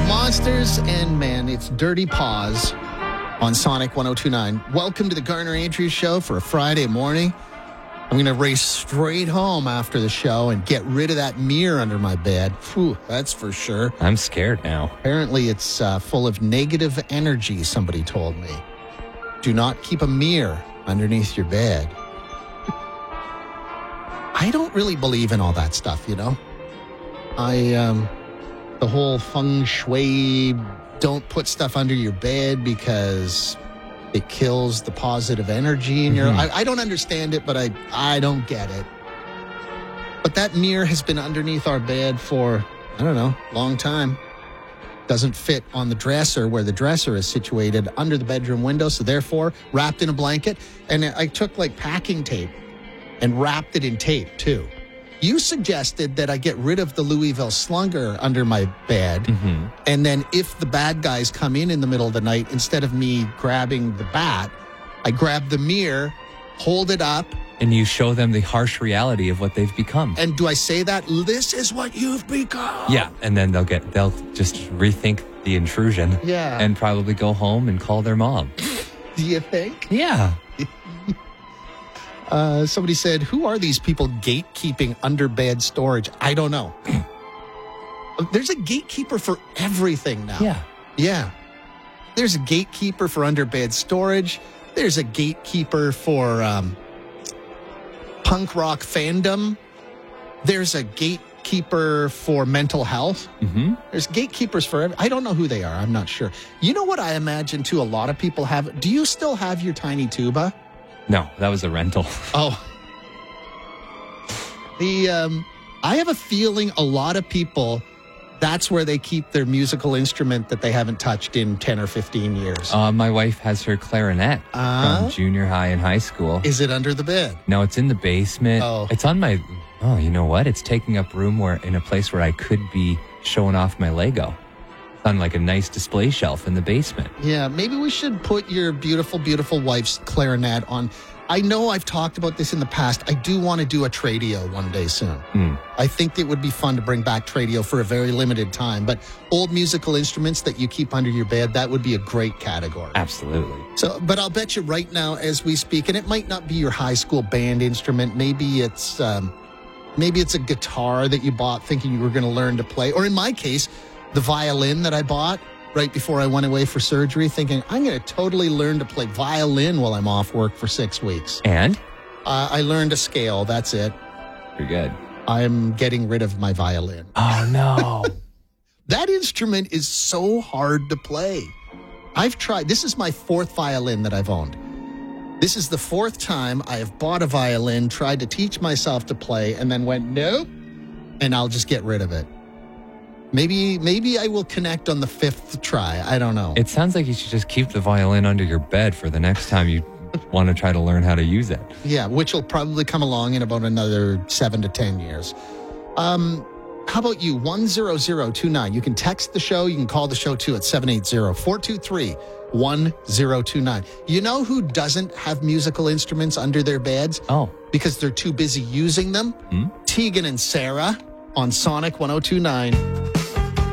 Monsters and Men, it's Dirty Paws on Sonic 1029. Welcome to the Garner Andrews Show for a Friday morning. I'm going to race straight home after the show and get rid of that mirror under my bed. Whew, that's for sure. I'm scared now. Apparently, it's full of negative energy, somebody told me. Do not keep a mirror underneath your bed. I don't really believe in all that stuff, you know? The whole feng shui, don't put stuff under your bed because it kills the positive energy in your... I don't understand it, but I don't get it. But that mirror has been underneath our bed for, I don't know, long time. Doesn't fit on the dresser where the dresser is situated under the bedroom window, so therefore wrapped in a blanket. And I took like packing tape and wrapped it in tape too. You suggested that I get rid of the Louisville Slugger under my bed, and then if the bad guys come in the middle of the night, instead of me grabbing the bat, I grab the mirror, hold it up. And you show them the harsh reality of what they've become. And do I say that? This is what you've become. Yeah, and then they'll just rethink the intrusion. Yeah. And probably go home and call their mom. Do you think? Yeah. Somebody said, who are these people gatekeeping underbed storage? I don't know. There's a gatekeeper for everything now. Yeah. Yeah. There's a gatekeeper for underbed storage. There's a gatekeeper for punk rock fandom. There's a gatekeeper for mental health. There's gatekeepers for I don't know who they are. I'm not sure. You know what I imagine, too, a lot of people have? Do you still have your tiny tuba? No, that was a rental. Oh. I have a feeling a lot of people, that's where they keep their musical instrument that they haven't touched in 10 or 15 years. My wife has her clarinet from junior high and high school. Is it under the bed? No, it's in the basement. Oh. It's on my... Oh, you know what? It's taking up room in a place where I could be showing off my Lego. It's on like a nice display shelf in the basement. Yeah, maybe we should put your beautiful, beautiful wife's clarinet on. I know I've talked about this in the past. I do want to do a Tradio one day soon. I think it would be fun to bring back Tradio for a very limited time. But old musical instruments that you keep under your bed, that would be a great category. Absolutely. So, but I'll bet you right now as we speak, and it might not be your high school band instrument. Maybe it's a guitar that you bought thinking you were going to learn to play. Or in my case, the violin that I bought right before I went away for surgery, thinking I'm going to totally learn to play violin while I'm off work for 6 weeks. And? I learned a scale. That's it. Pretty good. I'm getting rid of my violin. Oh, no. That instrument is so hard to play. I've tried. This is my fourth violin that I've owned. This is the fourth time I have bought a violin, tried to teach myself to play, and then went, nope, and I'll just get rid of it. Maybe I will connect on the fifth try. I don't know. It sounds like you should just keep the violin under your bed for the next time you want to try to learn how to use it. Yeah, which will probably come along in about another 7 to 10 years. How about you? 10029. You can text the show. You can call the show too at 780-423-1029. You know who doesn't have musical instruments under their beds? Oh. Because they're too busy using them? Tegan and Sarah on Sonic 1029.